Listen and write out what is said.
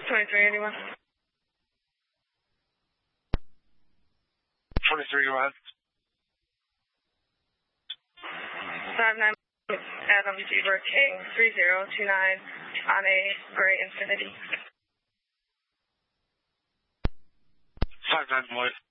2381. 23, go ahead. 59 Adam Zebra King 3029 on a gray Infinity. 59 Lloyd.